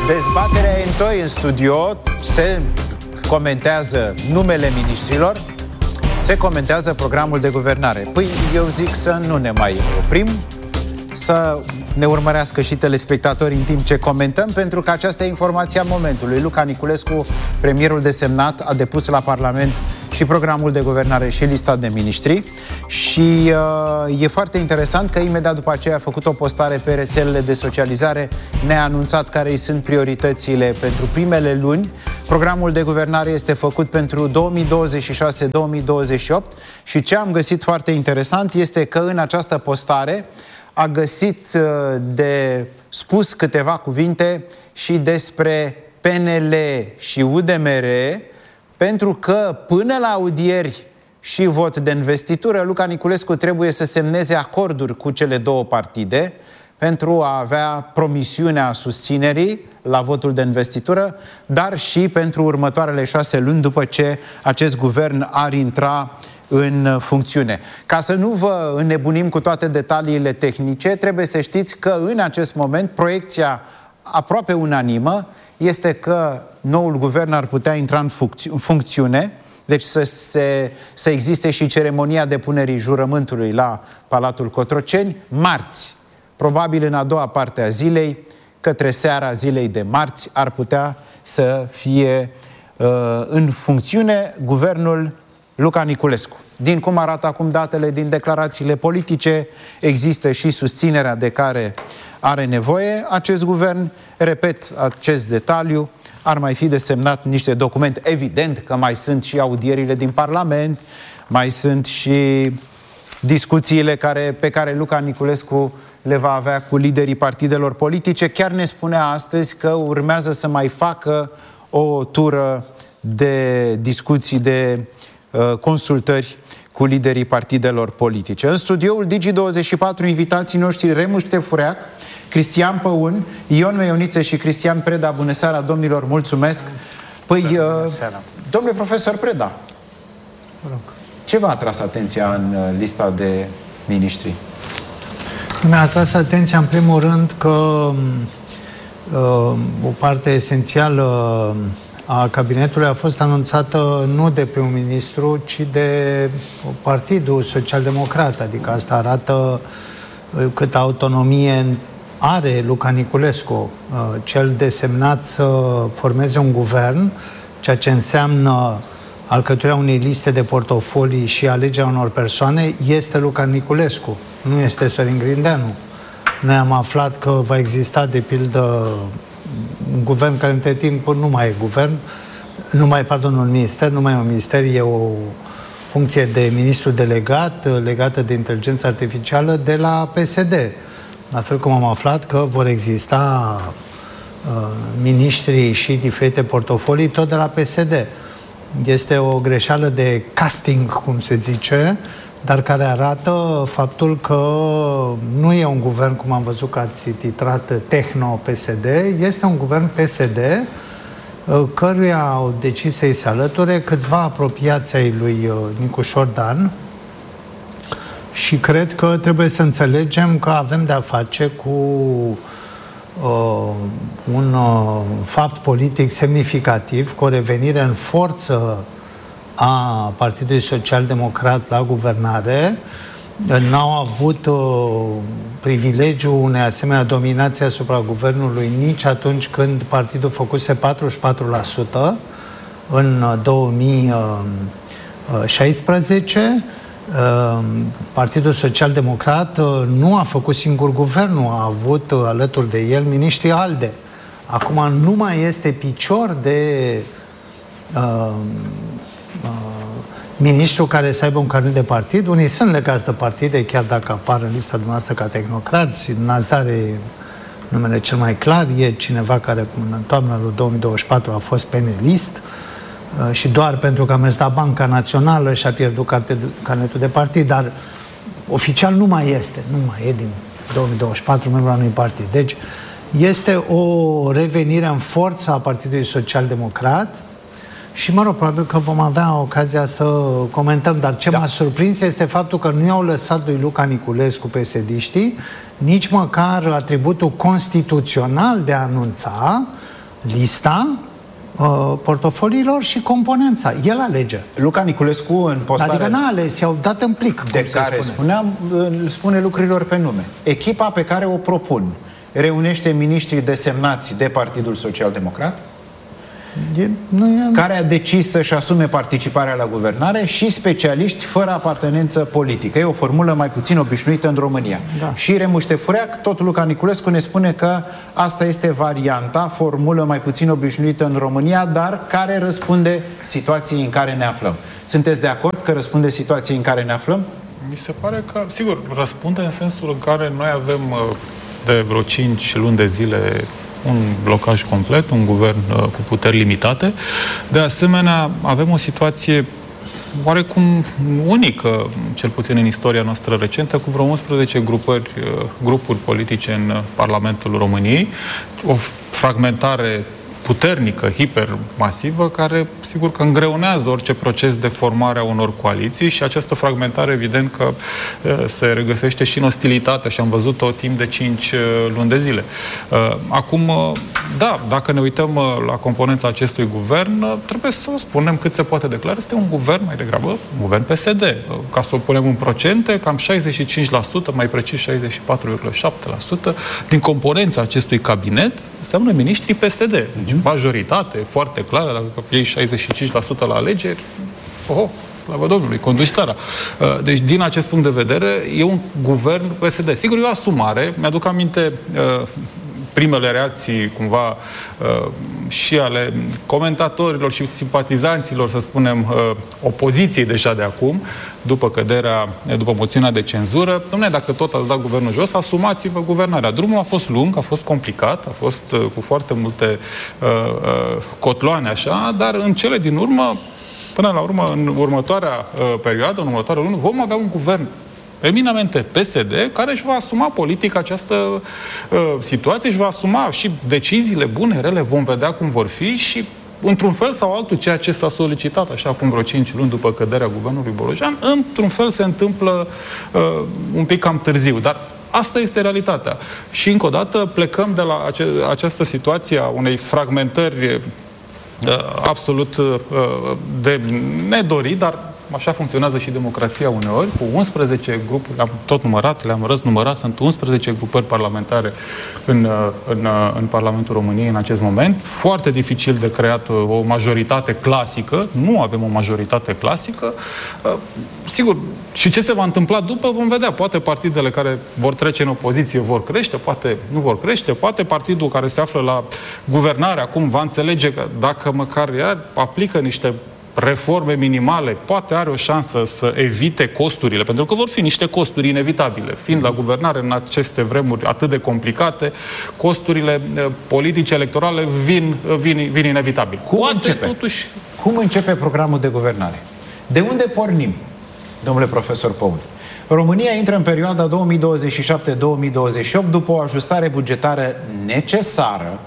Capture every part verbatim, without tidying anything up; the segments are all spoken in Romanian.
Dezbaterea e întoi în studio, se comentează numele miniștrilor, se comentează programul de guvernare. Păi eu zic să nu ne mai oprim, să ne urmărească și telespectatorii în timp ce comentăm, pentru că aceasta e informația momentului. Luca Niculescu, premierul desemnat, a depus la Parlament și programul de guvernare și lista de miniștri și uh, e foarte interesant că imediat după aceea a făcut o postare pe rețelele de socializare, ne-a anunțat care îi sunt prioritățile pentru primele luni. Programul de guvernare este făcut pentru două mii douăzeci și șase două mii douăzeci și opt și ce am găsit foarte interesant este că în această postare a găsit uh, de spus câteva cuvinte și despre P N L și U D M R, pentru că până la audieri și vot de investitură, Luca Niculescu trebuie să semneze acorduri cu cele două partide pentru a avea promisiunea susținerii la votul de investitură, dar și pentru următoarele șase luni după ce acest guvern ar intra în funcțiune. Ca să nu vă înnebunim cu toate detaliile tehnice, trebuie să știți că în acest moment proiecția aproape unanimă este că noul guvern ar putea intra în funcți- în funcțiune, deci să, se, să existe și ceremonia depunerii jurământului la Palatul Cotroceni, marți, probabil în a doua parte a zilei, către seara zilei de marți, ar putea să fie uh, în funcțiune guvernul Luca Niculescu. Din cum arată acum datele din declarațiile politice, există și susținerea de care are nevoie acest guvern. Repet acest detaliu, ar mai fi desemnat niște documente. Evident că mai sunt și audierile din Parlament, mai sunt și discuțiile care, pe care Luca Niculescu le va avea cu liderii partidelor politice. Chiar ne spunea astăzi că urmează să mai facă o tură de discuții, de uh, consultări cu liderii partidelor politice. În studioul Digi douăzeci și patru, invitații noștri Remus Ștefureac, Cristian Păun, Ion Meioniță și Cristian Preda. Bună seara, domnilor, mulțumesc! Păi, uh, domnule profesor Preda, ce v-a atras atenția în uh, lista de miniștri? Mi-a atras atenția, în primul rând, că uh, o parte esențială a cabinetului a fost anunțată nu de prim-ministru, ci de Partidul Social-Democrat. Adică asta arată câtă autonomie are Luca Niculescu, cel desemnat să formeze un guvern, ceea ce înseamnă alcătuirea unei liste de portofolii și alegerea unor persoane, este Luca Niculescu, nu este Sorin Grindeanu. Noi am aflat că va exista, de pildă, un guvern care între timp nu mai e guvern, nu mai, pardon, un minister, nu mai e un minister, e o funcție de ministru delegat legată de inteligență artificială de la P S D. La fel cum am aflat că vor exista uh, miniștri și diferite portofolii tot de la P S D. Este o greșeală de casting, cum se zice, dar care arată faptul că nu e un guvern, cum am văzut că ați titrat, Tehno-P S D, este un guvern P S D, căruia au decis să-i se alăture câțiva apropiați ai lui Nicușor Dan și cred că trebuie să înțelegem că avem de-a face cu uh, un uh, fapt politic semnificativ, cu o revenire în forță a Partidului Social-Democrat la guvernare. N-au avut uh, privilegiul unei asemenea dominații asupra guvernului nici atunci când partidul făcuse patruzeci și patru la sută în două mii șaisprezece. Uh, Partidul Social-Democrat uh, nu a făcut singur guvernul, a avut uh, alături de el miniștrii ALDE. Acum nu mai este picior de uh, uh, ministru care să aibă un carnet de partid. Unii sunt legați de partide, chiar dacă apar în lista dumneavoastră ca tehnocrați. Nazare, numele cel mai clar, e cineva care în toamna lui două mii douăzeci și patru a fost penelist uh, și doar pentru că a mers la Banca Națională și a pierdut carnetul de partid, dar oficial nu mai este, nu mai e din două mii douăzeci și patru membru al unui partid. Deci este o revenire în forță a Partidului Social-Democrat și, mă rog, probabil că vom avea ocazia să comentăm, dar ce da. m-a surprins este faptul că nu i-au lăsat lui Luca Niculescu P S D-știi nici măcar atributul constituțional de a anunța lista uh, portofoliilor și componența. El alege. Luca Niculescu în postare... Adică n-a ales, i-au dat în plic, de care spune. spuneam, spune lucrurilor pe nume. Echipa pe care o propun reunește miniștrii desemnați de Partidul Social Democrat, E, nu e... care a decis să-și asume participarea la guvernare, și specialiști fără apartenență politică. E o formulă mai puțin obișnuită în România. Da. Și Remuște Fureac, tot Luca Niculescu ne spune că asta este varianta, formulă mai puțin obișnuită în România, dar care răspunde situației în care ne aflăm. Sunteți de acord că răspunde situației în care ne aflăm? Mi se pare că, sigur, răspunde în sensul în care noi avem de vreo cinci luni de zile un blocaj complet, un guvern uh, cu puteri limitate. De asemenea, avem o situație oarecum unică, cel puțin în istoria noastră recentă, cu vreo unsprezece grupări, uh, grupuri politice în uh, Parlamentul României, o fragmentare puternică, hipermasivă, care, sigur că îngreunează orice proces de formare a unor coaliții, și această fragmentare, evident că se regăsește și în ostilitate, și am văzut-o timp de cinci luni de zile. Acum, da, dacă ne uităm la componența acestui guvern, trebuie să o spunem cât se poate de clar, este un guvern mai degrabă, un guvern P S D. Ca să o punem în procente, cam șaizeci și cinci la sută, mai precis șaizeci și patru virgulă șapte la sută din componența acestui cabinet înseamnă miniștrii P S D. Deci, majoritate foarte clară, dacă iei șaizeci și cinci la sută la alegeri, oho, slavă Domnului, conduci țara. Deci, din acest punct de vedere, e un guvern P S D. Sigur, e o asumare. Mi-aduc aminte primele reacții, cumva, și ale comentatorilor și simpatizanților, să spunem, opoziției deja de acum, după căderea, după moțiunea de cenzură. Dom'le, dacă tot ați dat guvernul jos, asumați-vă guvernarea. Drumul a fost lung, a fost complicat, a fost cu foarte multe uh, uh, cotloane, așa, dar în cele din urmă, până la urmă, în următoarea uh, perioadă, în următoarea lună, vom avea un guvern eminamente P S D, care își va asuma politic această uh, situație, își va asuma și deciziile bune, rele, vom vedea cum vor fi, și într-un fel sau altul, ceea ce s-a solicitat, așa acum vreo cinci luni după căderea guvernului Bolojan, într-un fel se întâmplă uh, un pic cam târziu, dar asta este realitatea. Și încă o dată plecăm de la ace această situație a unei fragmentări uh, absolut uh, de nedorit, dar așa funcționează și democrația uneori, cu unsprezece grupuri, am tot numărat, le-am răznumărat, sunt unsprezece grupări parlamentare în, în, în Parlamentul României în acest moment. Foarte dificil de creat o majoritate clasică, nu avem o majoritate clasică. Sigur, și ce se va întâmpla după vom vedea. Poate partidele care vor trece în opoziție vor crește, poate nu vor crește, poate partidul care se află la guvernare acum va înțelege că dacă măcar ea aplică niște reforme minimale, poate are o șansă să evite costurile, pentru că vor fi niște costuri inevitabile. Fiind la guvernare în aceste vremuri atât de complicate, costurile politice electorale vin, vin, vin inevitabil. Cum poate, începe? Totuși... Cum începe programul de guvernare? De unde pornim, domnule profesor Păun? România intră în perioada două mii douăzeci și șapte două mii douăzeci și opt după o ajustare bugetară necesară,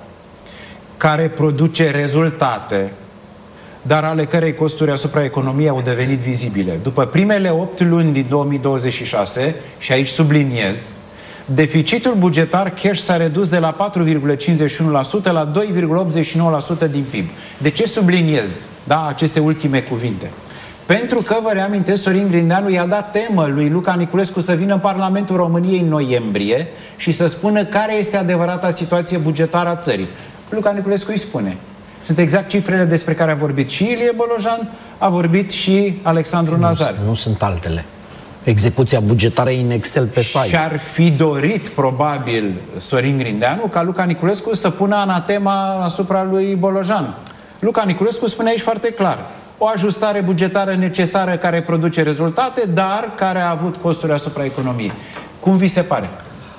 care produce rezultate, dar ale cărei costuri asupra economiei au devenit vizibile. După primele opt luni din două mii douăzeci și șase, și aici subliniez, deficitul bugetar cash s-a redus de la patru virgulă cincizeci și unu la sută la doi virgulă optzeci și nouă la sută din P I B. De ce subliniez, da, aceste ultime cuvinte? Pentru că, vă reamintesc, Sorin Grindeanu i-a dat temă lui Luca Niculescu să vină în Parlamentul României în noiembrie și să spună care este adevărata situație bugetară a țării. Luca Niculescu îi spune: sunt exact cifrele despre care a vorbit și Ilie Bolojan, a vorbit și Alexandru nu, Nazar. Nu sunt altele. Execuția bugetară e în Excel pe site. Și-ar fi dorit, probabil, Sorin Grindeanu, ca Luca Niculescu să pună anatema asupra lui Bolojan. Luca Niculescu spune aici foarte clar: o ajustare bugetară necesară care produce rezultate, dar care a avut costuri asupra economiei. Cum vi se pare?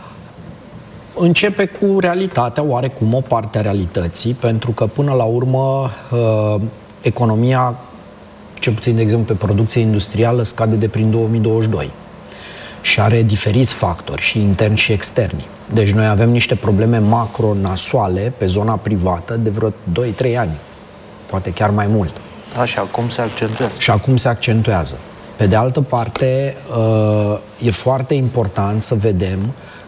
Începe cu realitatea, oarecum o parte a realității, pentru că până la urmă economia, cel puțin de exemplu pe producție industrială, scade de prin două mii douăzeci și doi și are diferiți factori, și interni și externi. Deci noi avem niște probleme macro-nasoale pe zona privată de vreo doi trei ani, poate chiar mai mult. Da, și acum se accentuează. Și acum se accentuează. Pe de altă parte, e foarte important să vedem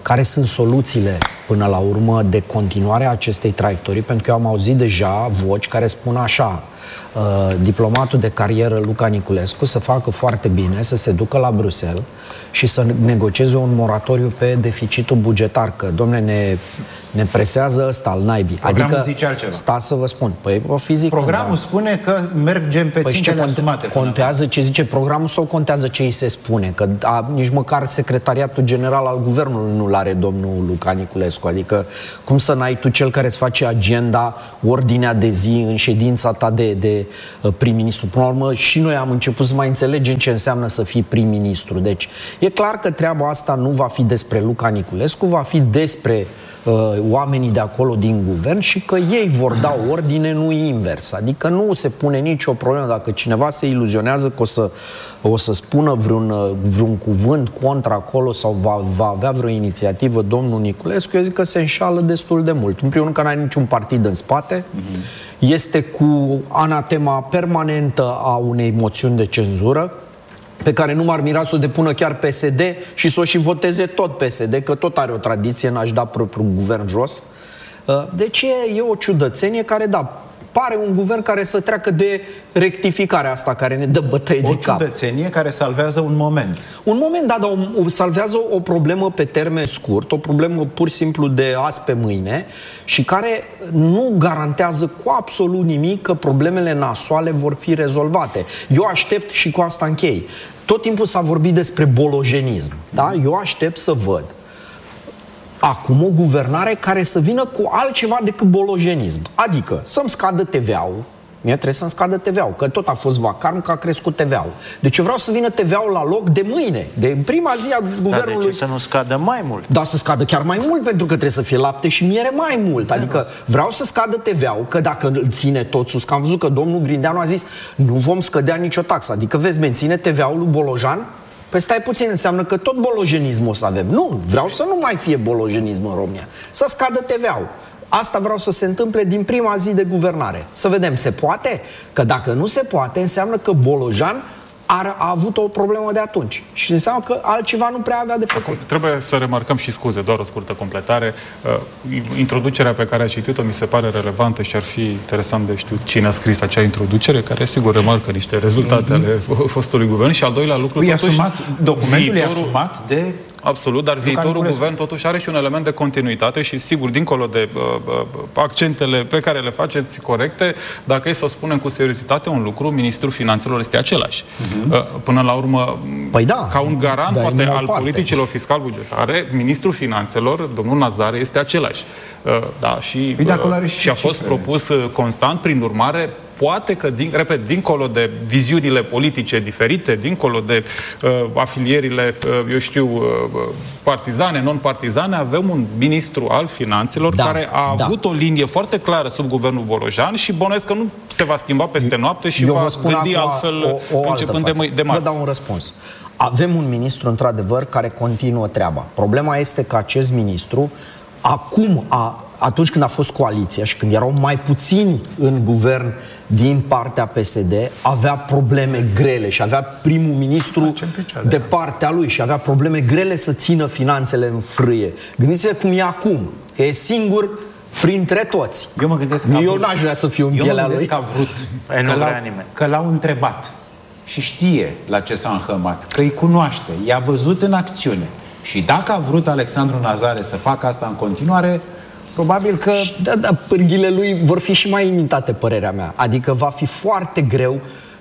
care sunt soluțiile până la urmă de continuare a acestei traiectorii, pentru că eu am auzit deja voci care spun așa: uh, diplomatul de carieră Luca Niculescu să facă foarte bine, să se ducă la Bruxelles și să negocieze un moratoriu pe deficitul bugetar, că, domne, ne, ne presează ăsta al naibii. Programul adică, zice altceva. Stați să vă spun. Păi, o fizică, Programul da. spune că mergem pe Păi țintele ce asumate. contează ce zice programul sau contează ce îi se spune? Că a, nici măcar secretariatul general al guvernului nu l-are domnul Luca Niculescu. Adică cum să n-ai tu cel care îți face agenda, ordinea de zi în ședința ta de, de uh, prim-ministru? Până la urmă și noi am început să mai înțelegem ce înseamnă să fii prim-ministru. Deci e clar că treaba asta nu va fi despre Luca Niculescu, va fi despre uh, oamenii de acolo din guvern și că ei vor da ordine, nu invers. Adică nu se pune nicio problemă dacă cineva se iluzionează că o să, o să spună vreun, vreun cuvânt contra acolo sau va, va avea vreo inițiativă domnul Niculescu. Eu zic că se înșală destul de mult. În primul rând că n-are niciun partid în spate, mm-hmm. este cu anatema permanentă a unei moțiuni de cenzură, pe care nu m-ar mira să o depună chiar P S D și să o și voteze tot P S D, că tot are o tradiție în a-și da propriul guvern jos. Deci e, e o ciudățenie care, da, pare un guvern care să treacă de rectificarea asta care ne dă bătăi de cap. O ciudățenie care salvează un moment. Un moment, da, dar o, o, salvează o problemă pe termen scurt, o problemă pur și simplu de azi pe mâine și care nu garantează cu absolut nimic că problemele nasoale vor fi rezolvate. Eu aștept, și cu asta închei, tot timpul s-a vorbit despre bologenism, da? Eu aștept să văd acum o guvernare care să vină cu altceva decât bologenism. Adică să-mi scadă T V-ul. Mie trebuie să-mi scadă T V-ul, că tot a fost vacarm, că a crescut T V-ul. Deci eu vreau să vină T V-ul la loc de mâine, de prima zi a guvernului. Dar de ce să nu scadă mai mult? Da, să scadă chiar mai mult, pentru că trebuie să fie lapte și miere mai mult. Zero. Adică vreau să scadă T V-ul, că dacă îl ține tot sus, că am văzut că domnul Grindeanu a zis nu vom scădea nicio taxă. Adică vezi, menține T V-ul lui Bolojan. Păi stai puțin, înseamnă că tot bologenism o să avem. Nu, vreau să nu mai fie bologenism în România. Să scadă T V-ul. Asta vreau să se întâmple din prima zi de guvernare. Să vedem, se poate? Că dacă nu se poate, înseamnă că Bolojan ar, a avut o problemă de atunci. Și înseamnă că altceva nu prea avea de făcut. Acum, trebuie să remarcăm și scuze, doar o scurtă completare. Uh, introducerea pe care a citit-o mi se pare relevantă și ar fi interesant de știut cine a scris acea introducere, care sigur remarcă niște rezultate ale fostului guvern. Și al doilea lucru, e totuși, asumat, documentul viitorul... e asumat de... Absolut, dar viitorul guvern totuși are și un element de continuitate și, sigur, dincolo de uh, uh, accentele pe care le faceți corecte, dacă e să spunem cu seriozitate un lucru, Ministrul Finanțelor este același. Uh-huh. Uh, până la urmă, păi da, ca un garant, da, poate, al parte. politicilor fiscal-bugetare, Ministrul Finanțelor, domnul Nazare, este același. Uh, da, și, uh, și, și a fost cifre. propus uh, constant, prin urmare, poate că, din, repet, dincolo de viziunile politice diferite, dincolo de uh, afilierile, uh, eu știu, uh, partizane, non-partizane, avem un ministru al finanțelor da, care a da. avut o linie foarte clară sub guvernul Bolojan și bănuiesc că nu se va schimba peste noapte și eu va gândi altfel o, o începând de, de marți. Vă dau un răspuns. Avem un ministru, într-adevăr, care continuă treaba. Problema este că acest ministru, acum, a, atunci când a fost coaliția și când erau mai puțini în guvern din partea P S D, avea probleme grele și avea primul ministru de partea lui și avea probleme grele să țină finanțele în frâie. Gândiți-vă cum e acum, că e singur printre toți. Eu mă gândesc că Eu n-aș vrea să fiu în pielea lui. că a vrut, că, l-au, că l-au întrebat și știe la ce s-a înhămat, că îi cunoaște, i-a văzut în acțiune. Și dacă a vrut Alexandru Nazare să facă asta în continuare, probabil că... Da, da, pârghile lui vor fi și mai limitate, părerea mea. Adică va fi foarte greu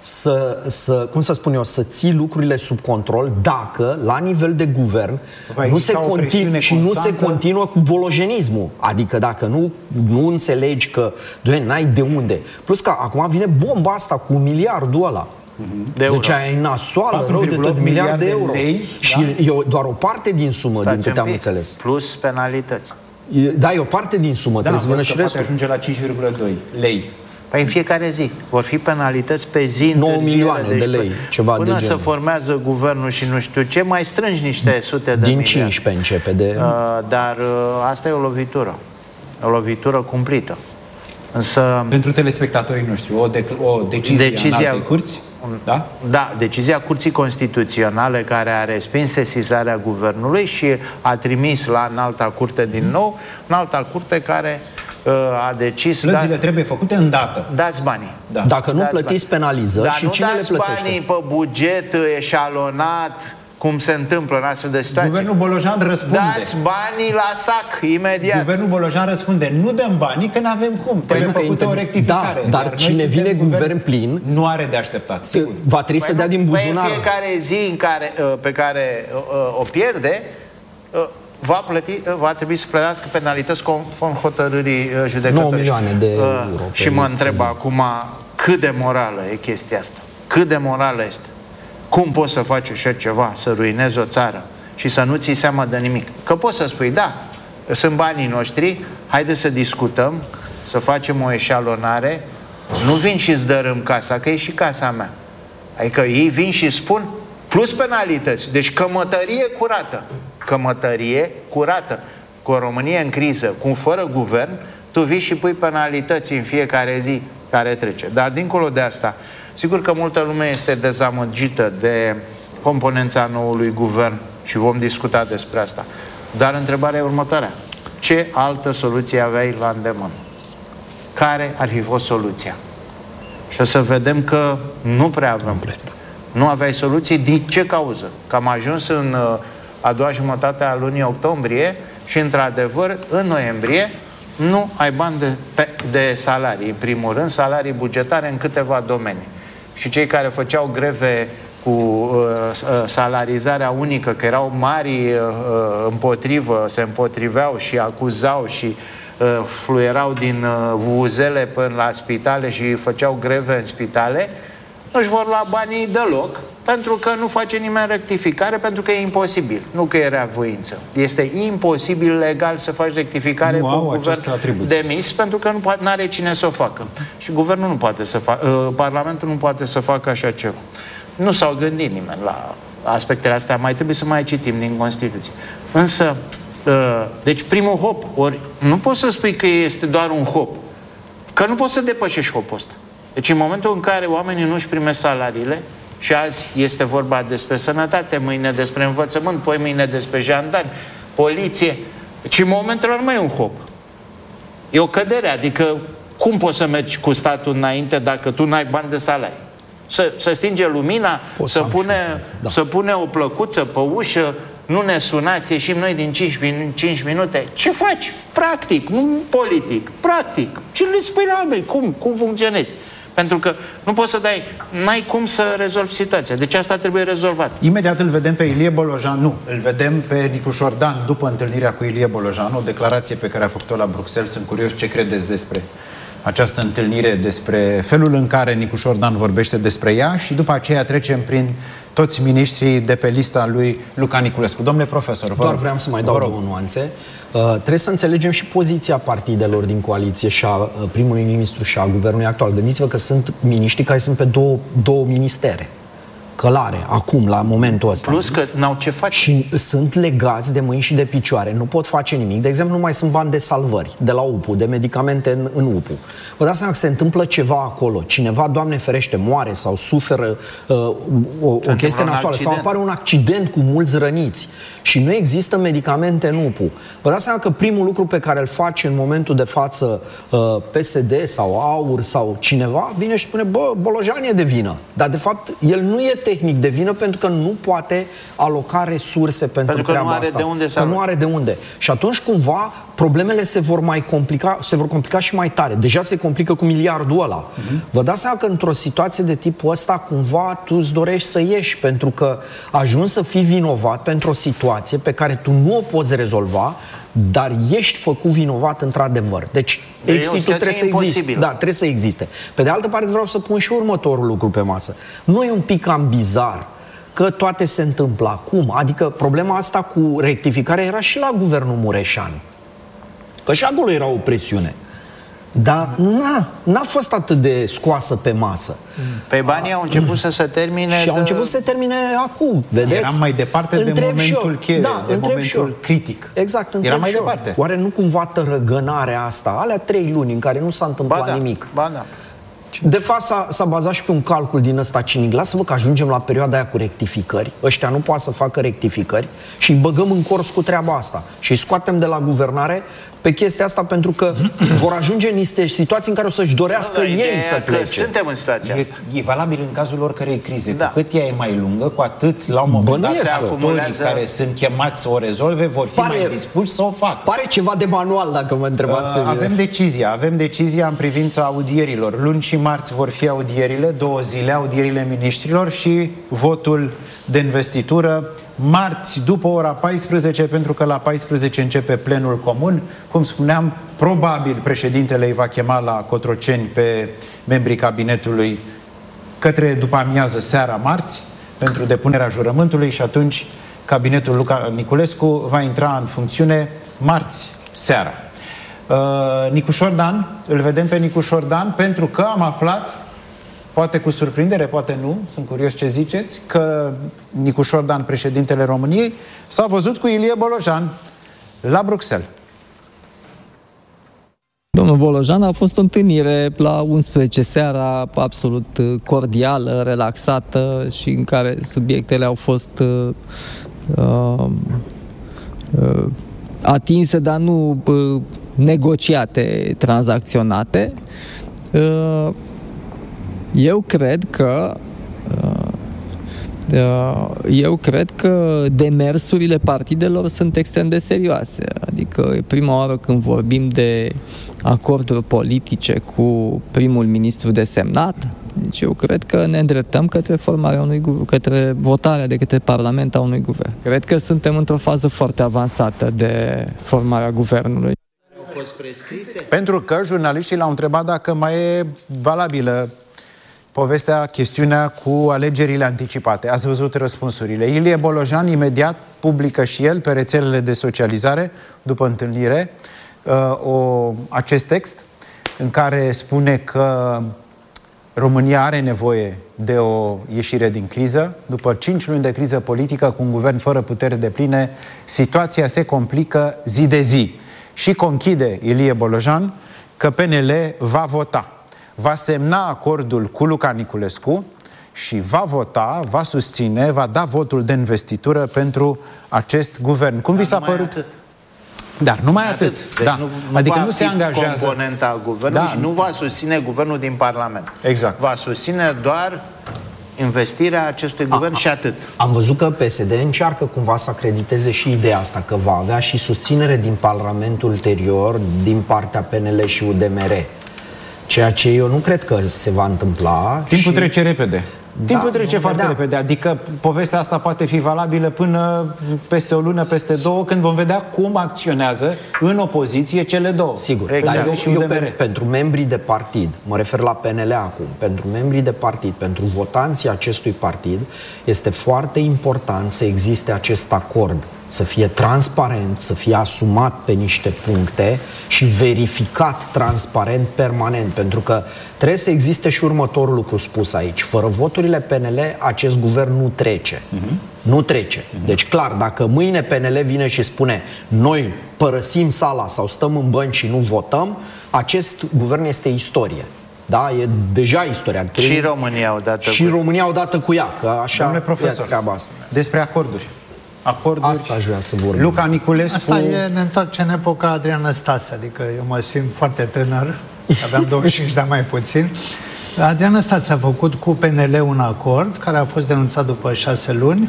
să, să, cum să spun eu, să ții lucrurile sub control dacă, la nivel de guvern, nu se continu- și nu se continuă cu bologenismul. Adică dacă nu, nu înțelegi că, doamne, n-ai de unde. Plus că acum vine bomba asta cu miliardul ăla. De deci aia e nasoală, rău de tot, miliarde de euro. Lei, și da? E doar o parte din sumă, Stați din câte am înțeles. Plus penalități. Da, e o parte din sumă, da, trebuie să vină și restul. Poate ajunge la cinci virgulă doi lei. Păi în fiecare zi. Vor fi penalități pe zi, nouă milioane de, de lei, ceva până de să formează guvernul și nu știu ce, mai strângi niște sute de din miliarde. cincisprezece începe de... Uh, dar uh, asta e o lovitură. O lovitură cumplită. Însă... Pentru telespectatorii noștri, o, de- o decizie decizia, în alte curți? Da? Da, decizia Curții Constituționale care a respins sesizarea guvernului și a trimis la înalta curte din nou, înalta curte care uh, a decis... Plățile da, trebuie făcute îndată. Dați banii. Da. Dacă nu Dați plătiți bani. penaliză Dar și nu cine le dați plătește? banii pe buget eșalonat, cum se întâmplă în astfel de situații. Guvernul Bolojan răspunde. Dați banii la sac, imediat. Guvernul Bolojan răspunde, nu dăm banii că n-avem cum. Trebuie nu, că făcută inter- o rectificare. Da, dar noi cine suntem vine guvern plin, nu are de așteptat, sigur. va trebui să dea din buzunar. Păi în fiecare zi în care, pe care o pierde, va, plăti, va trebui să plătească penalități conform hotărârii judecătorești. nouă milioane de euro. Și mă întreb zi. acum cât de morală e chestia asta. Cât de morală este. Cum poți să faci așa ceva, să ruinezi o țară și să nu ții seama de nimic? Că poți să spui, da, sunt banii noștri, haideți să discutăm, să facem o eșalonare, nu vin și îți dărâm casa, că e și casa mea. Adică ei vin și spun, plus penalități, deci cămătărie curată. Cămătărie curată. Cu o Românie în criză, cu fără guvern, tu vii și pui penalități în fiecare zi care trece. Dar dincolo de asta, sigur că multă lume este dezamăgită de componența noului guvern și vom discuta despre asta. Dar întrebarea e următoarea. Ce altă soluție aveai la îndemână? Care ar fi fost soluția? Și o să vedem că nu prea avem. Nu aveai soluții. Din ce cauză? Că am ajuns în a doua jumătate a lunii octombrie și, într-adevăr, în noiembrie nu ai bani de, de salarii. În primul rând, salarii bugetare în câteva domenii. Și cei care făceau greve cu uh, salarizarea unică, că erau mari uh, împotrivă, se împotriveau și acuzau și uh, fluierau din uh, vuvuzele până la spitale și făceau greve în spitale, nu-și vor lua banii deloc, pentru că nu face nimeni rectificare, pentru că e imposibil. Nu că era voință. Este imposibil legal să faci rectificare nu cu un guvern demis, pentru că nu are cine să o facă. Și guvernul nu poate să facă, uh, Parlamentul nu poate să facă așa ceva. Nu s-au gândit nimeni la aspectele astea, mai trebuie să mai citim din Constituție. Însă, uh, deci primul hop, ori nu poți să spui că este doar un hop, că nu poți să depășești hopul ăsta. Deci în momentul în care oamenii nu își primesc salariile, și azi este vorba despre sănătate, mâine despre învățământ, poi mâine despre jandarmi, poliție, deci în momentul ăla nu mai e un hop. E o cădere, adică cum poți să mergi cu statul înainte dacă tu n-ai bani de salarii? Să, să stinge lumina, să pune, da. să pune o plăcuță pe ușă, nu ne sunați, ieșim noi din cinci minute. Ce faci? Practic, nu politic, practic. Ce le spui la oameni? Cum? Cum funcționezi? Pentru că nu poți să dai, n-ai cum să rezolvi situația. Deci asta trebuie rezolvat. Imediat îl vedem pe Ilie Bolojan, nu, îl vedem pe Nicu Șordan după întâlnirea cu Ilie Bolojan, o declarație pe care a făcut-o la Bruxelles. Sunt curios ce credeți despre această întâlnire, despre felul în care Nicu Șordan vorbește despre ea și după aceea trecem prin toți miniștrii de pe lista lui Luca Niculescu. Domnule profesor, vă Doar vreau să mai dau două nuanțe. Uh, trebuie să înțelegem și poziția partidelor din coaliție și a uh, primului ministru și a guvernului actual. Gândiți-vă că sunt miniștri care sunt pe două, două ministere. Călare, acum, la momentul ăsta. Plus că n-au ce face. Și sunt legați de mâini și de picioare, nu pot face nimic. De exemplu, nu mai sunt bani de salvări, de la U P U, de medicamente în, în U P U. Vă dați seama că se întâmplă ceva acolo. Cineva, Doamne ferește, moare sau suferă uh, o, o chestie nasoală sau apare un accident cu mulți răniți și nu există medicamente în U P U. Vă dați seama că primul lucru pe care îl face în momentul de față uh, P S D sau AUR sau cineva, vine și spune, bă, Bolojan e de vină. Dar de fapt, el nu e tehnic de vină pentru că nu poate aloca resurse pentru, pentru că treaba nu are asta. De unde să că nu are de unde. Și atunci cumva problemele se vor mai complica, se vor complica și mai tare. Deja se complică cu miliardul ăla. Uh-huh. Vă dați seama că într-o situație de tipul ăsta cumva tu îți dorești să ieși pentru că ajungi să fii vinovat pentru o situație pe care tu nu o poți rezolva, dar ești făcut vinovat într-adevăr. Deci de exitul trebuie să existe. Da, trebuie să existe. Pe de altă parte vreau să pun și următorul lucru pe masă. Nu e un pic cam bizar că toate se întâmplă acum? Adică problema asta cu rectificarea era și la guvernul Mureșan. Că și acolo era o presiune. Dar n-a, n-a fost atât de scoasă pe masă. Pe banii au început să se termine... Și de... au început să se termine acum, vedeți? Eram mai departe de întreb momentul cheie, da, de momentul critic. Exact, întreb Era mai și departe. Eu. Oare nu cumva tărăgânarea asta, alea trei luni în care nu s-a întâmplat ba da, nimic, ba da. De fapt, s-a bazat și pe un calcul din ăsta cinic. Lasă-vă că ajungem la perioada aia cu rectificări. Ăștia nu poate să facă rectificări și îi băgăm în cors cu treaba asta. Și îi scoatem de la guvernare pe chestia asta pentru că vor ajunge în niște situații în care o să-și dorească ei să plece. Suntem în situația e, asta. E valabil în cazul oricărei crize. Da. Cu cât ea e mai lungă, cu atât, la un moment dat, actorii care sunt chemați să o rezolve vor fi pare, mai dispuși să o facă. Pare ceva de manual, dacă mă întrebați pe mine. Avem decizia. Avem decizia în privința audierilor. Luni și marți vor fi audierile, două zile, audierile miniștrilor și votul de investitură marți după ora paisprezece, pentru că la paisprezece începe plenul comun. Cum spuneam, probabil președintele îi va chema la Cotroceni pe membrii cabinetului către după amiază seara marți pentru depunerea jurământului și atunci cabinetul Luca Niculescu va intra în funcțiune marți seara. Uh, Nicușor Dan, îl vedem pe Nicușor Dan pentru că am aflat, poate cu surprindere, poate nu, sunt curios ce ziceți, că Nicușor Dan, președintele României, s-a văzut cu Ilie Bolojan la Bruxelles. Domnul Bolojan, a fost o întâlnire la unsprezece seara absolut cordială, relaxată și în care subiectele au fost uh, uh, atinse, dar nu uh, negociate, tranzacționate. Uh, Eu cred că eu cred că demersurile partidelor sunt extrem de serioase. Adică e prima oară când vorbim de acorduri politice cu primul ministru desemnat. Deci eu cred că ne îndreptăm către formarea unui către votarea de către Parlament a unui guvern. Cred că suntem într-o fază foarte avansată de formarea guvernului. Pentru că jurnaliștii l-au întrebat dacă mai e valabilă povestea, chestiunea cu alegerile anticipate. Ați văzut răspunsurile. Ilie Bolojan imediat publică și el pe rețelele de socializare, după întâlnire, o, acest text în care spune că România are nevoie de o ieșire din criză. După cinci luni de criză politică cu un guvern fără putere depline, situația se complică zi de zi. Și conchide Ilie Bolojan că P N L va vota. Va semna acordul cu Luca Niculescu și va vota, va susține, va da votul de investitură pentru acest guvern. Cum Dar vi s-a părut? Atât. Dar numai atât. atât. Deci da. nu, nu adică nu se angajează componenta guvernului da. și nu va susține guvernul din Parlament. Exact. Va susține doar investirea acestui guvern a, și atât. Am văzut că P S D încearcă cumva să acrediteze și ideea asta, că va avea și susținere din Parlament ulterior, din partea P N L și U D M R. Ceea ce eu nu cred că se va întâmpla. Timpul și... trece repede. Timpul da, trece foarte vedea. repede. Adică povestea asta poate fi valabilă până peste o lună, peste două, când vom vedea cum acționează în opoziție cele două. Sigur. Exact. Dar eu, și eu pe, pentru membrii de partid, mă refer la P N L acum, pentru membrii de partid, pentru votanții acestui partid, este foarte important să existe acest acord, să fie transparent, să fie asumat pe niște puncte și verificat transparent permanent, pentru că trebuie să existe și următorul lucru spus aici. Fără voturile P N L, acest guvern nu trece. Uh-huh. Nu trece. Uh-huh. Deci clar, dacă mâine P N L vine și spune noi părăsim sala sau stăm în bănci și nu votăm, acest guvern este istorie. Da, e deja istoria. Și România odată Și cu România odată cu ea, că așa Domnule profesor, e treaba asta. Despre acorduri. Acorduri. Asta aș vrea să vorbim. Luca Niculescu. Asta e, ne întoarce în epoca Adrian Năstase, adică eu mă simt foarte tânăr, aveam douăzeci și cinci de ani mai puțin. Adrian Năstase a făcut cu P N L un acord care a fost denunțat după șase luni.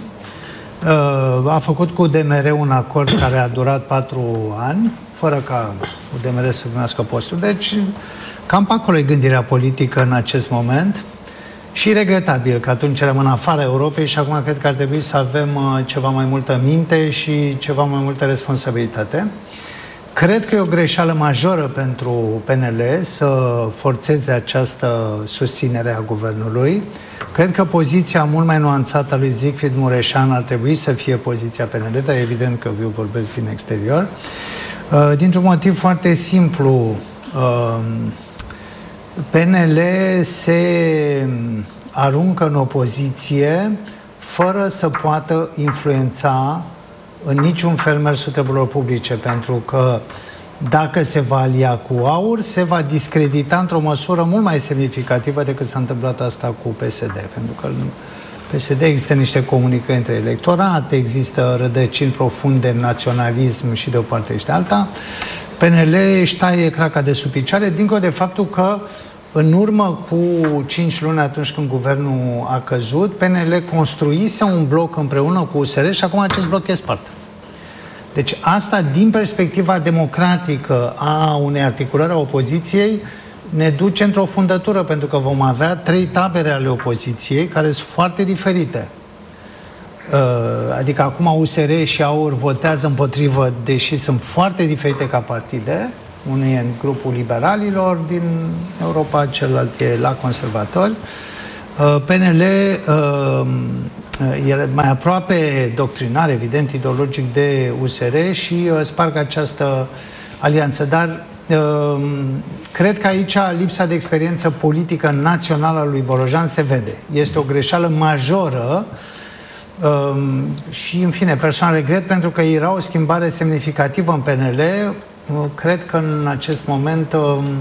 A făcut cu U D M R un acord care a durat patru ani, fără ca U D M R să primească postul. Deci, cam pe acolo e gândirea politică în acest moment. Și regretabil că atunci eram în afara Europei și acum cred că ar trebui să avem ceva mai multă minte și ceva mai multă responsabilitate. Cred că e o greșeală majoră pentru P N L să forțeze această susținere a guvernului. Cred că poziția mult mai nuanțată a lui Siegfried Mureșan ar trebui să fie poziția P N L, dar evident că eu vorbesc din exterior. Dintr-un motiv foarte simplu, P N L se aruncă în opoziție fără să poată influența în niciun fel mersul treburilor publice, pentru că dacă se va alia cu AUR, se va discredita într-o măsură mult mai semnificativă decât s-a întâmplat asta cu P S D. Pentru că în P S D există niște comunicări între electorat, există rădăcini profunde în naționalism și de o parte și de alta. P N L își taie craca de sub picioare, dincolo de faptul că în urmă cu cinci luni, atunci când guvernul a căzut, P N L construise un bloc împreună cu U S R și acum acest bloc e spart. Deci asta, din perspectiva democratică a unei articulări a opoziției, ne duce într-o fundătură, pentru că vom avea trei tabere ale opoziției care sunt foarte diferite. Adică acum U S R și AUR votează împotrivă, deși sunt foarte diferite ca partide. Unul e în grupul liberalilor din Europa, celălalt e la conservatori. P N L e mai aproape doctrinar, evident, ideologic de U S R și sparg această alianță. Dar cred că aici lipsa de experiență politică națională a lui Bolojan se vede. Este o greșeală majoră și, în fine, personal regret, pentru că era o schimbare semnificativă în P N L. Cred că în acest moment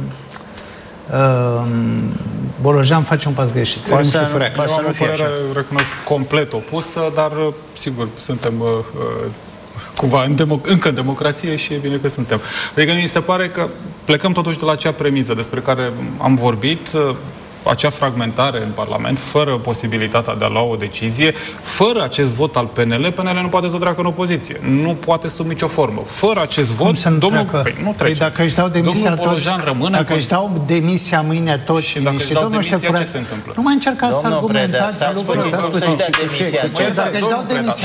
Bolojan face un pas greșit. Eu am o părere, recunosc, complet opusă, dar, sigur, suntem cumva în democ- încă în democrație și e bine că suntem. Adică mi se pare că plecăm totuși de la acea premiză despre care am vorbit, acea fragmentare în Parlament, fără posibilitatea de a lua o decizie, fără acest vot al P N L, P N L nu poate să treacă în opoziție. Nu poate sub nicio formă. Fără acest vot, să nu domnul... Păi, nu trece. Păi dacă își dau demisia toți, rămâne dacă își dau demisia mâine toți, și dacă își dau demisia, ce se întâmplă? Nu mai încercați să argumentați lucrul ăsta. Dacă își dau demisia,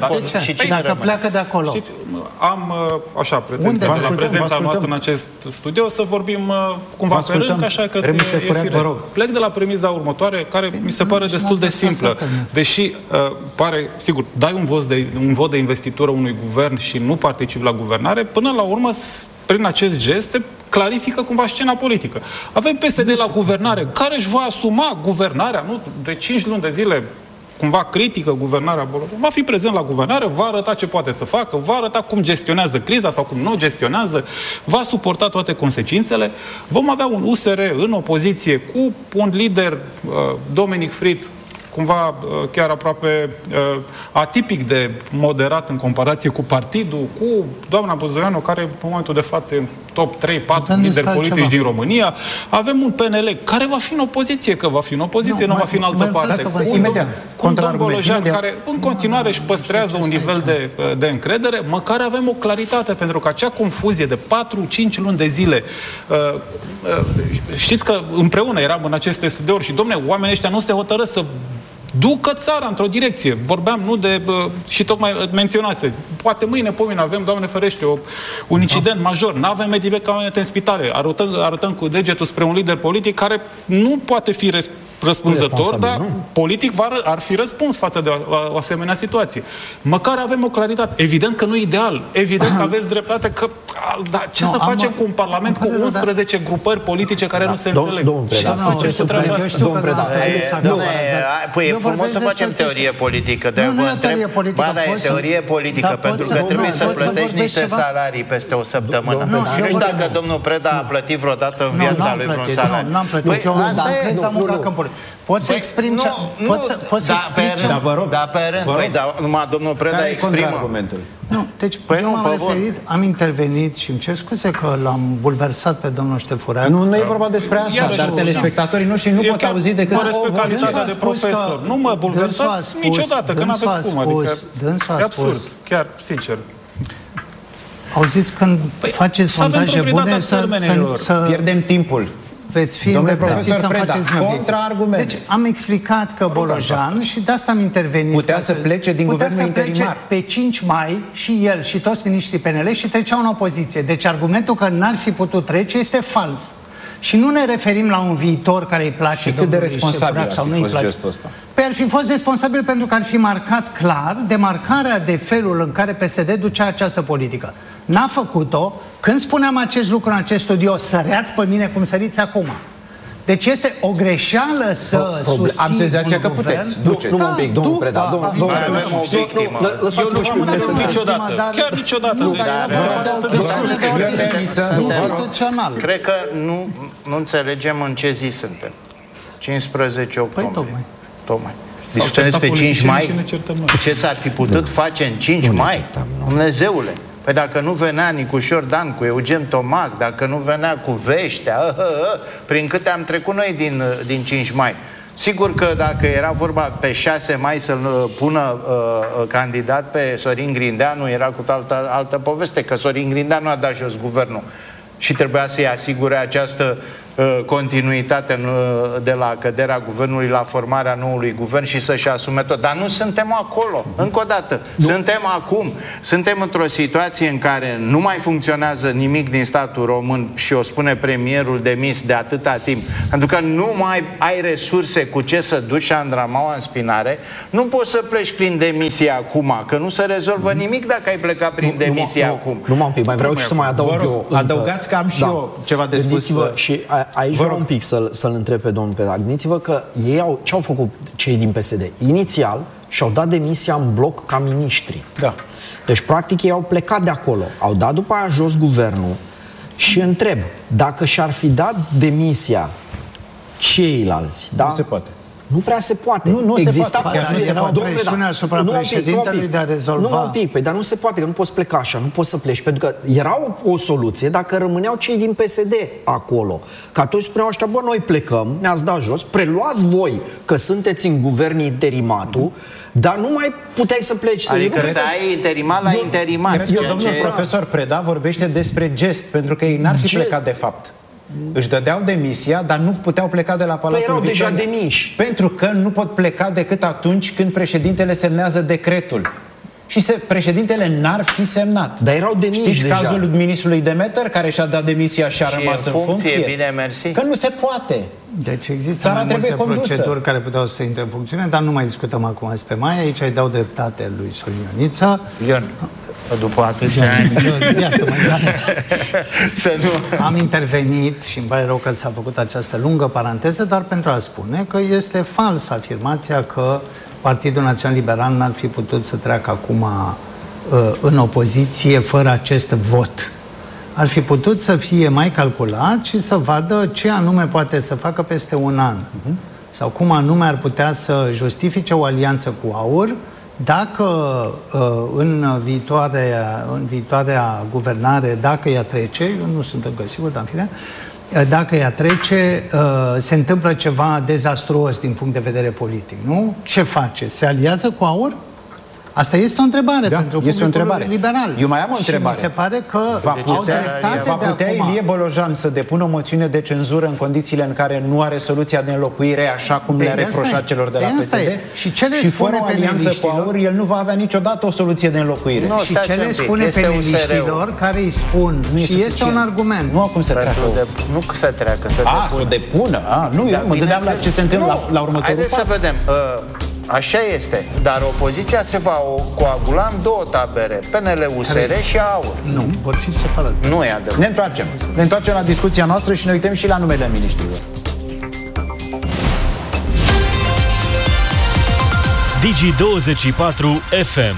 și dacă pleacă de acolo. Știți, am așa pretenția de la prezența noastră în acest studio să vorbim cumva pe rând, așa cred că e firesc. Plec de la premiza următoare, care mi se pare destul de simplă. Deși uh, pare, sigur, dai un vot, de, un vot de investitură unui guvern și nu participi la guvernare, până la urmă, prin acest gest, se clarifică cumva scena politică. Avem P S D la guvernare, care își va asuma guvernarea, nu? De cinci luni de zile cumva critică guvernarea Bolojan, va fi prezent la guvernare, va arăta ce poate să facă, va arăta cum gestionează criza sau cum nu gestionează, va suporta toate consecințele. Vom avea un U S R în opoziție cu un lider, uh, Dominic Fritz, cumva uh, chiar aproape uh, atipic de moderat în comparație cu partidul, cu doamna Buzoianu, care în momentul de față e în top trei patru lideri politici ceva din România. Avem un P N L care va fi în opoziție, că va fi în opoziție, nu, nu va fi în altă parte. Cu un domn Bolojan care în continuare își păstrează un nivel de, de încredere, măcar avem o claritate, pentru că acea confuzie de patru cinci luni de zile, uh, uh, știți că împreună eram în aceste studiouri și, domne, oamenii ăștia nu se hotără să ducă țara într-o direcție. Vorbeam, nu de... și tocmai menționați, poate mâine, pomine, avem, Doamne ferește, o, un incident major. N-avem medicamente în spitale. Arătăm, arătăm cu degetul spre un lider politic care nu poate fi res, răspunzător, dar nu? politic va, ar fi răspuns față de o, o asemenea situație. Măcar avem o claritate. Evident că nu e ideal. Evident că aveți dreptate că... Da, ce no, să facem cu un parlament cu unsprezece da. grupări politice care da. nu se înțeleg? Domnul Preda, ce să facem cu treaba asta? Domnul Preda, păi e frumos să facem teorie politică. Nu, nu e teorie politică. Ba, da, e teorie politică, pentru că trebuie să plătești niște salarii peste o săptămână. Nu știu dacă domnul Preda a plătit vreodată în viața lui vreun salariu. Nu, n-am plătit. Eu am crezut la muncă în politică. Poți să exprimi ce... Poți să exprimi ce... Da, vă rog. Da, pe rând. Păi, dar numai domnul Preda exprimă. Nu, deci eu m-am referit, am intervenit și îmi cer scuze că l-am bulversat pe domnul Ștefureanu. Nu, nu e vorba despre asta, dar telespectatorii noștri nu pot auzi decât... Mă respect calitatea de profesor. Nu mă bulversați niciodată, că n-aveți cum. Adică e absurd, chiar, sincer. Auziți, când faceți sondaje bune, să pierdem timpul. Veți fi îndreptățiți să-mi faceți contraargumente. Deci am explicat că Bolojan, și de asta am intervenit, putea să plece din guvernul interimar pe cinci mai și el și toți miniștrii P N L și treceau în opoziție. Deci argumentul că n-ar fi putut trece este fals. Și nu ne referim la un viitor care îi place. Și cât de responsabil ar fi fost gestul ăsta? Păi ar fi fost responsabil pentru că ar fi marcat clar demarcarea de felul în care P S D ducea această politică. N-a făcut-o. Când spuneam acest lucru în acest studio, săreați pe mine cum săriți acum. Deci este o greșeală să susțin Am senzația că un puteți. guvern. Duceți. Nu, un pic, domnul Preda, domnul Preda. Lăsați-mă și pe mine să niciodată. Chiar niciodată. Instituțional. Cred că nu, nu înțelegem în ce zi suntem. cincisprezece octombrie. Păi tocmai. Tocmai. Discutăm despre cinci mai. Ce s-ar fi putut face în cinci mai? Dumnezeule! Păi dacă nu venea Nicușor Dan cu Eugen Tomac, dacă nu venea cu Veștea, a, a, a, prin câte am trecut noi din, din cinci mai. Sigur că dacă era vorba pe șase mai să-l pună uh, candidat pe Sorin Grindeanu, era cu altă, altă poveste, că Sorin Grindeanu a dat jos guvernul și trebuia să-i asigure această uh, continuitate uh, de la căderea guvernului la formarea noului guvern și să-și asume tot. Dar nu suntem acolo. Încă o dată. Nu. Suntem acum. Suntem într-o situație în care nu mai funcționează nimic din statul român și o spune premierul demis de atâta timp. Pentru că nu mai ai resurse cu ce să duci Andramaua în spinare. Nu poți să pleci prin demisie acum, că nu se rezolvă nimic dacă ai plecat prin nu, demisie nu, acum. Nu, nu m-am pic. Mai vreau și să mai adaug eu. Adăugați că am și da. eu ceva de spus. Și a, aici vreau un pic să-l, să-l întreb pe domnul Preda. Gândiți-vă că ei au, ce au făcut cei din P S D? Inițial și-au dat demisia în bloc ca miniștri. Da. Deci, practic, ei au plecat de acolo. Au dat după aia jos guvernul și întreb, dacă și-ar fi dat demisia ceilalți, nu da? se poate. Nu prea se poate. Nu, nu Exista se poate. Posibil, era o presiune asupra nu, președintelui de a rezolva. Nu, un pic, păi, dar nu se poate, că nu poți pleca așa, nu poți să pleci. Pentru că era o, o soluție dacă rămâneau cei din P S D acolo. Că atunci spuneau ăștia, bă, noi plecăm, ne-ați dat jos, preluați voi că sunteți în guvern interimatul, dar nu mai puteai să pleci. Adică să, să ai interimat la interimat. Cred că domnul ce... profesor Preda vorbește despre gest, pentru că ei n-ar fi gest. plecat de fapt. Își dădeau demisia, dar nu puteau pleca de la Palatul Victoria. Păi erau Victoria. deja demiși. Pentru că nu pot pleca decât atunci când președintele semnează decretul. Și se, președintele n-ar fi semnat. Dar erau demiși Știți deja. cazul ministrului Demeter, care și-a dat demisia și a și rămas în funcție? funcție? Bine, mersi. Că nu se poate. Deci există Țara mai trebuie multe condusă. proceduri care puteau să intre în funcțiune, dar nu mai discutăm acum despre mai. Aici îi dau dreptate lui Sorin Ioniță. Ion, după atâția ani. Iartă-mă, iartă. Să nu... Am intervenit și îmi pare rău că s-a făcut această lungă paranteză, dar pentru a spune că este falsă afirmația că Partidul Național Liberal n-ar fi putut să treacă acum în opoziție fără acest vot. Ar fi putut să fie mai calculat și să vadă ce anume poate să facă peste un an. Uh-huh. Sau cum anume ar putea să justifice o alianță cu AUR dacă în viitoarea, în viitoarea guvernare, dacă ea trece, eu nu sunt încă sigur, dar în fine, dacă ea trece, se întâmplă ceva dezastruos din punct de vedere politic, nu? Ce face? Se aliază cu AUR? Asta este o întrebare da, pentru este o întrebare. liberal. Eu mai am o întrebare. Și mi se pare că va au putea, dreptate va putea de acum. Ilie Bolojan să depună o moțiune de cenzură în condițiile în care nu are soluția de înlocuire, așa cum de le-a reproșat celor de la P S D? Și, ce le și fără o alianță cu AUR, AUR, el nu va avea niciodată o soluție de înlocuire. Nu, și ce le spune peneliștilor care îi spun, nu și este un argument. Nu acum să treacă. De, nu că să treacă, să A, să depună. A, nu, eu mă gândeam la ce se întâmplă la, la următorul Haideți pas. să vedem. Uh, Așa este, dar opoziția se va coagula în două tabere, P N L, U S R și AUR. Nu, vor fi separate. Nu e adevărat. Ne întoarcem. Ne întoarcem la discuția noastră și ne uităm și la numele miniștrilor. Digi douăzeci și patru F M.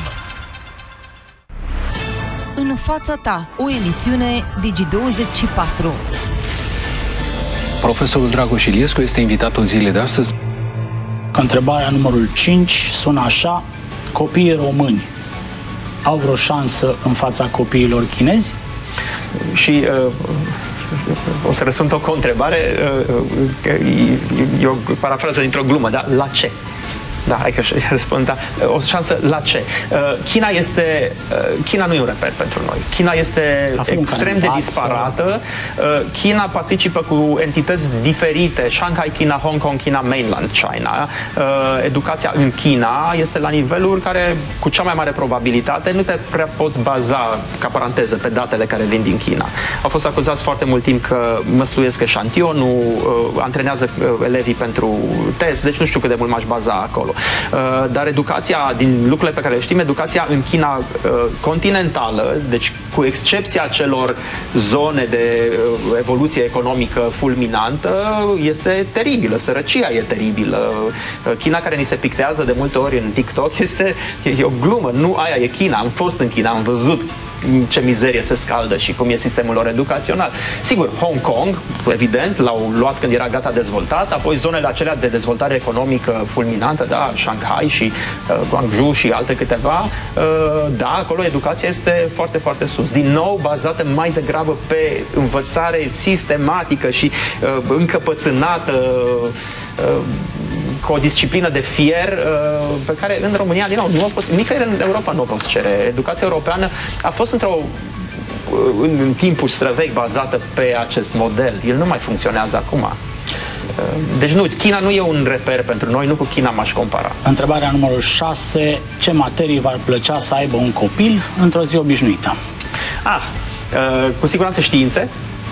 În fața ta, o emisiune Digi douăzeci și patru. Profesorul Dragoș Iliescu este invitatul zilei de astăzi. Întrebarea numărul cinci sună așa: copiii români au vreo șansă în fața copiilor chinezi? Și uh, o să răspund tot cu o întrebare, uh, e o parafrază dintr-o glumă, dar la ce? Da, hai că răspund, da. O șansă la ce? China este... China nu e un reper pentru noi. China este extrem de disparată. China participă cu entități diferite. Shanghai China, Hong Kong China, Mainland China. Educația în China este la niveluri care, cu cea mai mare probabilitate, nu te prea poți baza, ca paranteză, pe datele care vin din China. Au fost acuzați foarte mult timp că măsluiesc eșantionul, antrenează elevii pentru test, deci nu știu cât de mult m-aș baza acolo. Dar educația, din lucrurile pe care le știm, educația în China continentală, deci cu cu excepția celor zone de evoluție economică fulminantă, este teribilă. Sărăcia e teribilă. China, care ni se pictează de multe ori în TikTok, este e o glumă. Nu aia e China. Am fost în China, am văzut ce mizerie se scaldă și cum e sistemul lor educațional. Sigur, Hong Kong, evident, l-au luat când era gata dezvoltat, apoi zonele acelea de dezvoltare economică fulminantă, da, Shanghai și uh, Guangzhou și alte câteva, uh, da, acolo educația este foarte, foarte sus. Din nou, bazată mai degrabă pe învățare sistematică și uh, încăpățânată, uh, cu o disciplină de fier pe care în România, din nou, nu o poți, nicăieri în Europa nu o poți cere. Educația europeană a fost într-o în, în timpuri străvechi bazată pe acest model. El nu mai funcționează acum. Deci nu, China nu e un reper pentru noi, nu cu China m-aș compara. Întrebarea numărul șase. Ce materii v-ar plăcea să aibă un copil într-o zi obișnuită? Ah, cu siguranță științe.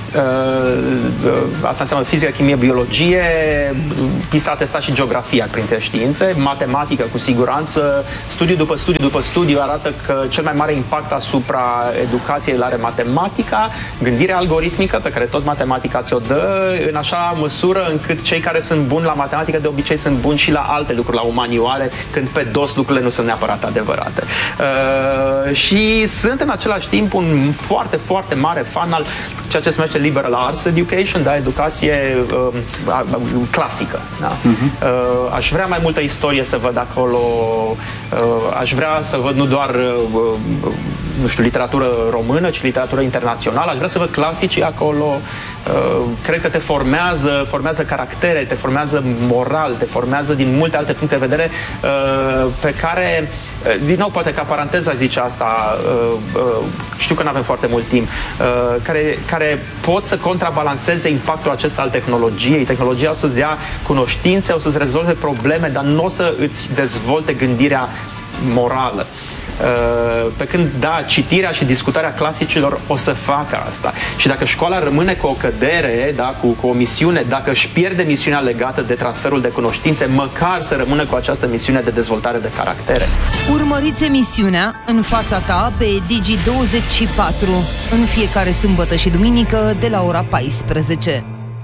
Asta înseamnă fizică, chimie, biologie, PISA, testat și geografia printre științe, matematică cu siguranță. Studiu după studiu după studiu arată că cel mai mare impact asupra educației îl are matematica, gândirea algoritmică pe care tot matematica ți-o dă, în așa măsură încât cei care sunt buni la matematică de obicei sunt buni și la alte lucruri, la umanioare, când pe dos lucrurile nu sunt neapărat adevărate. Uh, și sunt în același timp un foarte, foarte mare fan al ceea ce se numește liberal arts education, da, educație uh, clasică. Da? Uh-huh. uh, aș vrea mai multă istorie să văd acolo, uh, aș vrea să văd nu doar uh, nu știu, literatură română, ci literatură internațională, aș vrea să văd clasicii acolo. Uh, cred că te formează, formează caractere, te formează moral, te formează din multe alte puncte de vedere uh, pe care, uh, din nou, poate ca paranteză zice asta, uh, uh, știu că nu avem foarte mult timp, uh, care, care pot să contrabalanceze impactul acesta al tehnologiei. Tehnologia o să-ți dea cunoștințe, o să-ți rezolve probleme, dar nu o să îți dezvolte gândirea morală. Pe când, da, citirea și discutarea clasicilor o să facă asta. Și dacă școala rămâne cu o cădere, da, cu, cu o misiune, dacă își pierde misiunea legată de transferul de cunoștințe, măcar să rămână cu această misiune de dezvoltare de caractere. Urmăriți emisiunea În fața ta pe Digi douăzeci și patru în fiecare sâmbătă și duminică de la ora paisprezece.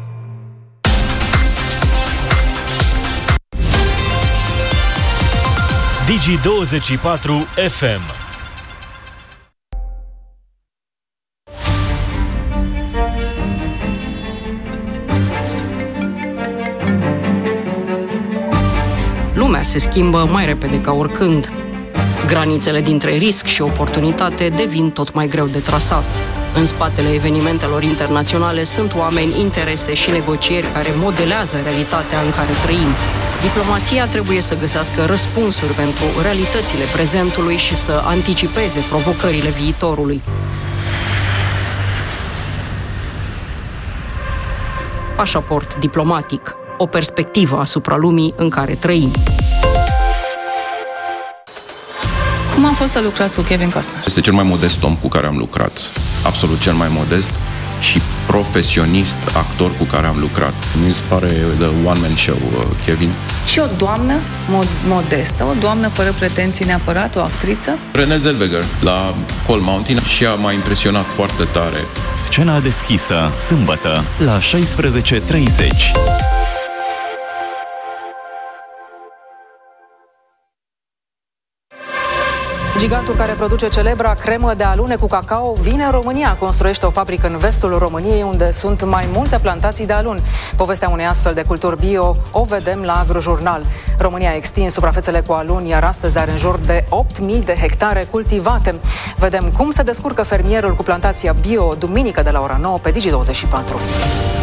Digi douăzeci și patru F M. Lumea se schimbă mai repede ca oricând. Granițele dintre risc și oportunitate devin tot mai greu de trasat. În spatele evenimentelor internaționale sunt oameni, interese și negocieri care modelează realitatea în care trăim. Diplomația trebuie să găsească răspunsuri pentru realitățile prezentului și să anticipeze provocările viitorului. Pașaport diplomatic. O perspectivă asupra lumii în care trăim. Cum a fost să lucrați cu Kevin Costner? Este cel mai modest om cu care am lucrat. Absolut cel mai modest și profesionist actor cu care am lucrat. Mi se pare the one-man show, Kevin. Și o doamnă mod- modestă, o doamnă fără pretenții neapărat, o actriță? Renée Zellweger, la Cold Mountain, și ea m-a impresionat foarte tare. Scena deschisă, sâmbătă, la șaisprezece treizeci. Gigantul care produce celebra cremă de alune cu cacao vine în România. Construiește o fabrică în vestul României, unde sunt mai multe plantații de alun. Povestea unei astfel de culturi bio o vedem la Agrojurnal. România a extins suprafețele cu alun, iar astăzi are în jur de opt mii de hectare cultivate. Vedem cum se descurcă fermierul cu plantația bio, duminică de la ora nouă pe Digi douăzeci și patru.